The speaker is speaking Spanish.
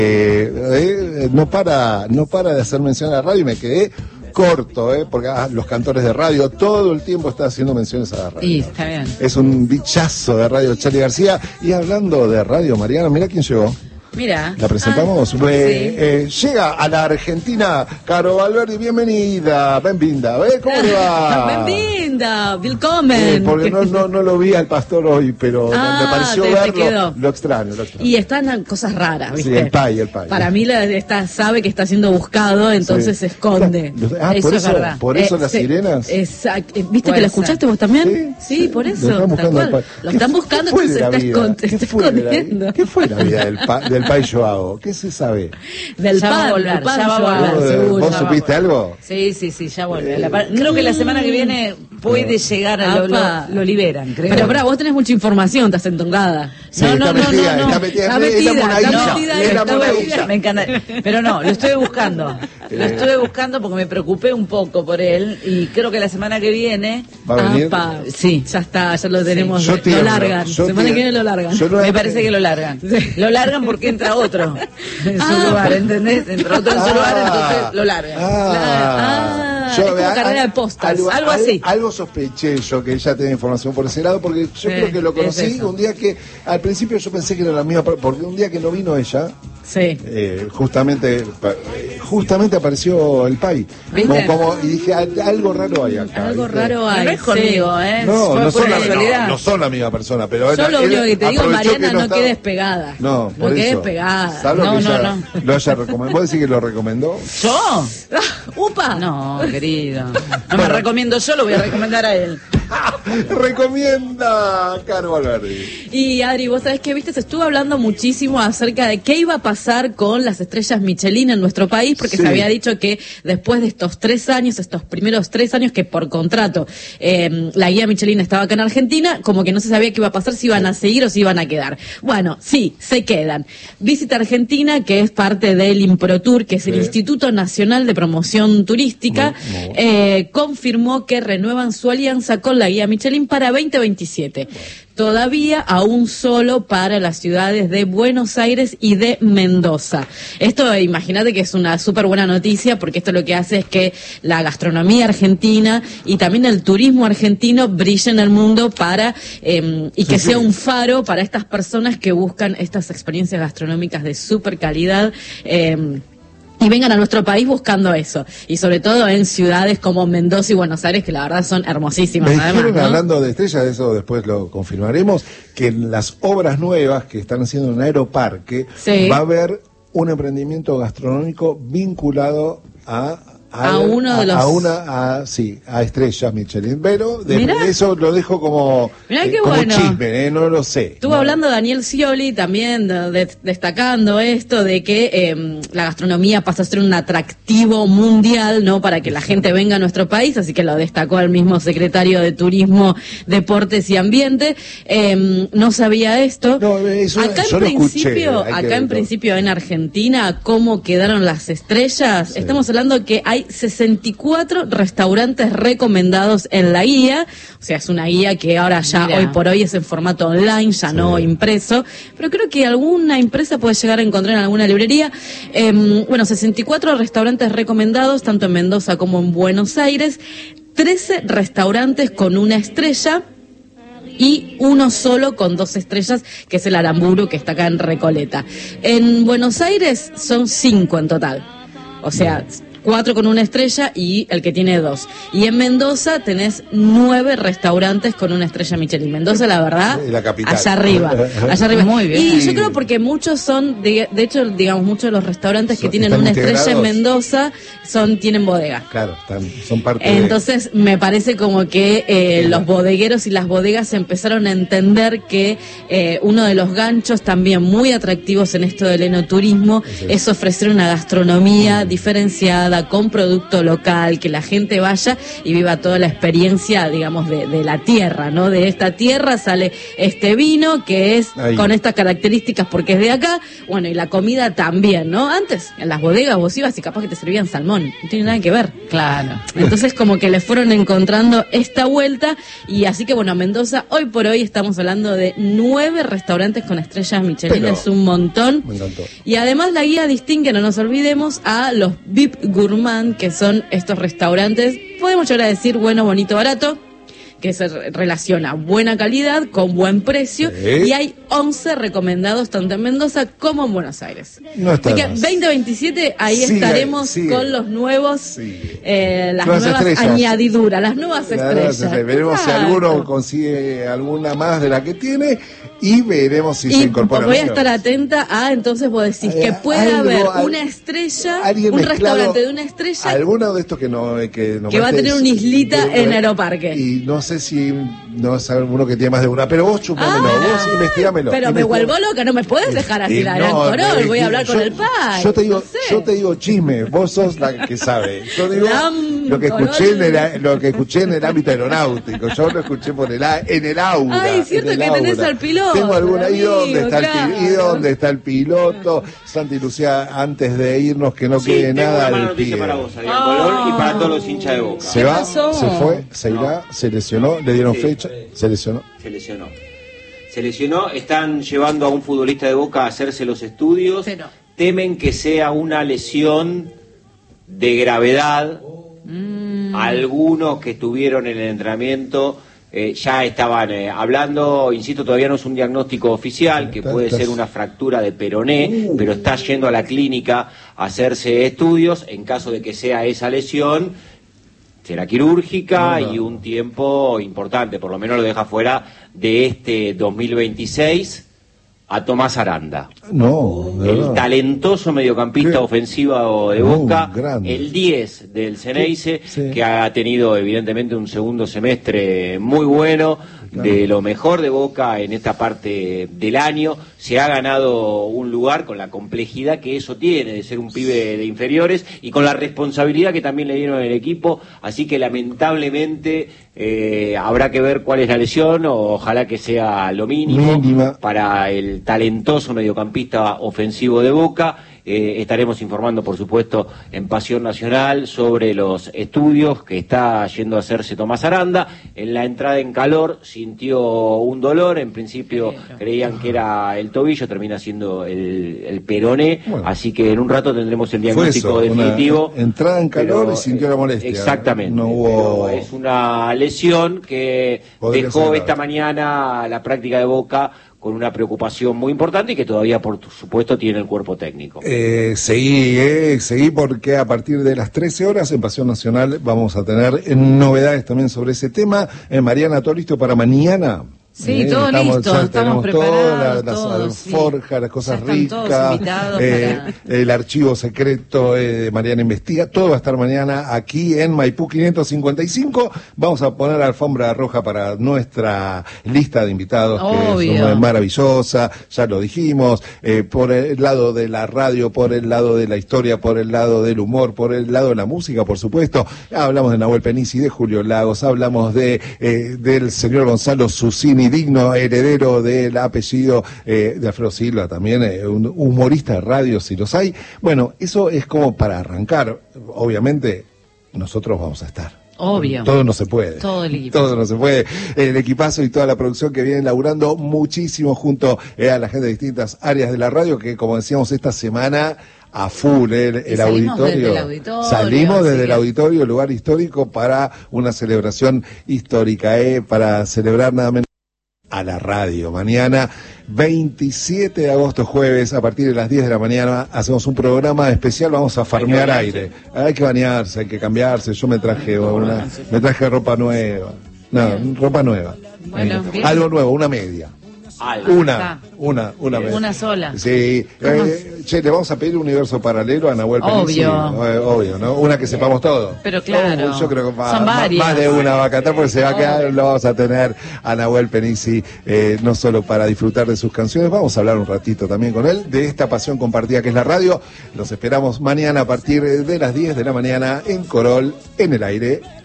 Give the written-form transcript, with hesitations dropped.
no para de hacer mención a la radio y me quedé corto, porque los cantores de radio todo el tiempo está haciendo menciones a la radio. Sí, está bien. Es un bichazo de radio Charly García. Y hablando de radio, Mariana, mira quién llegó. Mira. ¿La presentamos? Sí. Llega a la Argentina Caro Valverde, bienvenida, benvinda. ¿Cómo le va? Benvinda, willkommen. Porque no lo vi al pastor hoy, pero me pareció verlo. Lo extraño. Y están cosas raras, ¿viste? Sí, el pai. Para mí sabe que está siendo buscado, entonces se esconde. Eso es verdad. ¿Por eso las sirenas? Exacto. ¿Viste que la escuchaste vos también? Sí, por eso. Lo están buscando, entonces se está escondiendo. ¿Qué fue la vida del pai Joao? ¿Qué se sabe? Del ya pan, ya va a volver. ¿Vos supiste algo? Sí, ya vuelve. Creo que la semana que viene puede llegar lo liberan, creo. Pero vos tenés mucha información, estás entongada. Sí, está metida. Me encanta. Pero no, lo estuve buscando. Lo estuve buscando porque me preocupé un poco por él y creo que la semana que viene va a venir. Sí, ya está, ya lo tenemos. Lo largan. Semana que viene lo largan. Me parece que lo largan. Lo largan porque entra otro en su lugar, ¿entendés? Entra otro en su lugar, entonces lo largan. Es como carrera de postas, algo así. Algo sospeché yo que ella tenía información por ese lado, porque yo creo que lo conocí un día que, al principio yo pensé que era la misma, porque un día que no vino ella, justamente apareció el pai. Y dije, algo raro hay acá. Algo raro hay. No es conmigo, No son la misma persona, pero yo lo único que te digo, Mariana, no quedes pegada. No quedes pegada. No. Lo haya recomendado. ¿Vos decís que lo recomendó? ¿Yo? ¡Upa! No, querido. No me recomiendo yo, lo voy a recomendar a él. Recomienda Caro Valverde. Y Adri, vos sabés que se estuvo hablando muchísimo acerca de qué iba a pasar con las estrellas Michelin en nuestro país, porque se había dicho que después de estos primeros 3 años que por contrato la guía Michelin estaba acá en Argentina, como que no se sabía qué iba a pasar, si iban a seguir o si iban a quedar. Bueno, sí, se quedan. Visita Argentina, que es parte del IMPROTUR, que es el Instituto Nacional de Promoción Turística, confirmó que renuevan su alianza con la guía Michelin para 2027. Todavía aún solo para las ciudades de Buenos Aires y de Mendoza. Esto, imagínate que es una súper buena noticia, porque esto lo que hace es que la gastronomía argentina y también el turismo argentino brille en el mundo y que sea un faro para estas personas que buscan estas experiencias gastronómicas de súper calidad. Y vengan a nuestro país buscando eso. Y sobre todo en ciudades como Mendoza y Buenos Aires, que la verdad son hermosísimas. Me dijeron, hablando de estrellas, eso después lo confirmaremos, que en las obras nuevas que están haciendo en Aeroparque va a haber un emprendimiento gastronómico vinculado a estrellas Michelin, pero eso lo dejo como chisme, no lo sé. Estuvo hablando Daniel Scioli también destacando esto de que la gastronomía pasa a ser un atractivo mundial, ¿no? Para que la gente venga a nuestro país, así que lo destacó el mismo secretario de Turismo, Deportes y Ambiente. No sabía esto. Acá en principio en Argentina, ¿cómo quedaron las estrellas? Estamos hablando que hay 64 restaurantes recomendados en la guía, o sea, es una guía que ahora ya hoy por hoy es en formato online, ya no impreso, pero creo que alguna empresa puede llegar a encontrar en alguna librería. 64 restaurantes recomendados, tanto en Mendoza como en Buenos Aires, 13 restaurantes con 1 estrella, y uno solo con 2 estrellas, que es el Aramburu, que está acá en Recoleta. En Buenos Aires son 5 en total, o sea, 4 con 1 estrella y el que tiene 2. Y en Mendoza tenés 9 restaurantes con 1 estrella Michelin. Mendoza, la verdad, la capital. allá arriba. Muy bien. Y yo creo porque muchos son, de hecho, digamos, muchos de los restaurantes que tienen 1 estrella en Mendoza tienen bodega. Claro, son parte Entonces, me parece como que los bodegueros y las bodegas empezaron a entender que uno de los ganchos también muy atractivos en esto del enoturismo es ofrecer una gastronomía diferenciada, cuidada, con producto local, que la gente vaya y viva toda la experiencia, digamos, de la tierra, ¿no? De esta tierra sale este vino que es con estas características porque es de acá, bueno, y la comida también, ¿no? Antes, en las bodegas vos ibas y capaz que te servían salmón, no tiene nada que ver. Claro. Entonces como que le fueron encontrando esta vuelta y así que bueno, Mendoza, hoy por hoy estamos hablando de 9 restaurantes con estrellas Michelin, es un montón. Me encantó. Y además la guía distingue, no nos olvidemos, a los VIP Gourmand, que son estos restaurantes, podemos llegar a decir bueno, bonito, barato, que se relaciona buena calidad con buen precio, y hay 11 recomendados tanto en Mendoza como en Buenos Aires. No está así que 2027 ahí estaremos con los nuevos, las nuevas estrellas, añadiduras, las nuevas estrellas. Veremos si alguno consigue alguna más de la que tiene y veremos si se incorpora. Voy a estar atenta a, entonces vos decís que puede haber una estrella, un restaurante de una estrella, alguno de estos que va a tener una islita en Aeroparque. Y no sé si no es alguno que tiene más de una, pero vos chupámelo, vos investigámelo. Pero me vuelvo loca, no me puedes dejar así la gran corol, voy a hablar con el pai. Yo te digo chisme, vos sos la que sabe. Yo digo lo que escuché en el ámbito aeronáutico, yo lo escuché en el aula. Ay, cierto que tenés al piloto. Tengo alguna ahí donde está el piloto. Santi Lucía, antes de irnos, que no quede nada. Tengo una mala noticia para vos, Adrián Colón, y para todos los hinchas de Boca. Se va, se fue, se irá, se lesionó, le dieron fecha, se lesionó. Se lesionó, están llevando a un futbolista de Boca a hacerse los estudios. Temen que sea una lesión de gravedad. Algunos que estuvieron en el entrenamiento ya estaban hablando, insisto, todavía no es un diagnóstico oficial, que puede ser una fractura de peroné, pero está yendo a la clínica a hacerse estudios. En caso de que sea esa lesión, será quirúrgica y un tiempo importante, por lo menos lo deja fuera de este 2026 a Tomás Aranda. El talentoso mediocampista ofensivo de Boca, el 10 del Ceneice, que ha tenido evidentemente un segundo semestre muy bueno, de lo mejor de Boca en esta parte del año. Se ha ganado un lugar con la complejidad que eso tiene de ser un pibe de inferiores y con la responsabilidad que también le dieron el equipo, así que lamentablemente habrá que ver cuál es la lesión, ojalá que sea lo mínimo para el talentoso mediocampista ofensivo de Boca. Estaremos informando, por supuesto, en Pasión Nacional sobre los estudios que está yendo a hacerse Tomás Aranda. En la entrada en calor sintió un dolor, en principio creían que era el tobillo, termina siendo el peroné, así que en un rato tendremos el diagnóstico definitivo. Entrada en calor y sintió la molestia. Exactamente. No hubo... Es una lesión que dejó esta mañana la práctica de Boca con una preocupación muy importante y que todavía, por supuesto, tiene el cuerpo técnico. Seguí porque a partir de las 13 horas en Pasión Nacional vamos a tener novedades también sobre ese tema. Mariana, ¿todo listo para mañana? Sí, todo listo, estamos preparados. Las alforjas, las cosas ricas, el archivo secreto de Mariana Investiga, todo va a estar mañana aquí en Maipú 555. Vamos a poner alfombra roja para nuestra lista de invitados, que es maravillosa, ya lo dijimos, por el lado de la radio, por el lado de la historia, por el lado del humor, por el lado de la música, por supuesto. Hablamos de Nahuel Penisi, de Julio Lagos, hablamos del señor Gonzalo Susini, digno heredero del apellido de Alfredo Silva, también un humorista de radio, si los hay. Bueno, eso es como para arrancar. Obviamente, nosotros vamos a estar. Obvio. Todo no se puede. Todo el equipo. Todo no se puede. El equipazo y toda la producción que viene laburando muchísimo junto a la gente de distintas áreas de la radio, que como decíamos esta semana, a full el auditorio. Salimos desde el auditorio, lugar histórico, para una celebración histórica, para celebrar nada menos a la radio. Mañana, 27 de agosto, jueves, a partir de las 10 de la mañana, hacemos un programa especial, vamos a farmear aire. Hay que bañarse, hay que cambiarse. Yo me traje ropa nueva. No, ropa nueva. Bueno, algo nuevo, una media. Una sola. Sí. Le vamos a pedir un universo paralelo a Nahuel Penisi. Obvio, ¿no? Una que sepamos todo. Pero claro. Yo creo que son varias. Más de una va a cantar porque se va a quedar, lo vamos a tener a Nahuel Penisi, no solo para disfrutar de sus canciones, vamos a hablar un ratito también con él de esta pasión compartida que es la radio. Los esperamos mañana a partir de las 10 de la mañana en Corol, en el aire.